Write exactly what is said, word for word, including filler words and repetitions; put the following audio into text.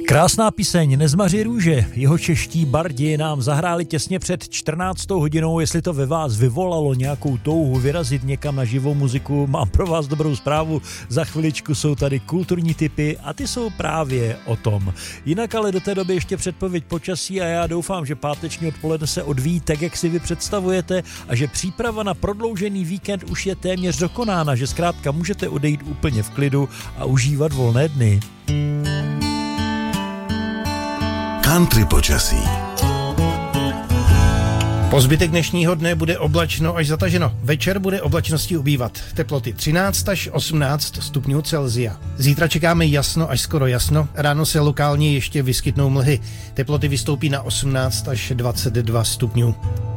Krásná píseň Nezmaři růže, jeho čeští bardi nám zahráli těsně před čtrnáctou hodinou. Jestli to ve vás vyvolalo nějakou touhu vyrazit někam na živou muziku, mám pro vás dobrou zprávu. Za chviličku jsou tady kulturní tipy a ty jsou právě o tom. Jinak ale do té doby ještě předpověď počasí a já doufám, že páteční odpoledne se odvíjí tak, jak si vy představujete a že příprava na prodloužený víkend už je téměř dokonána, že zkrátka můžete odejít úplně v klidu a užívat volné dny. Country počasí. Po zbytek dnešního dne bude oblačno až zataženo. Večer bude oblačností ubývat. Teploty třináct až osmnáct stupňů Celsia. Zítra čekáme jasno až skoro jasno. Ráno se lokálně ještě vyskytnou mlhy. Teploty vystoupí na osmnáct až dvacet dva stupňů.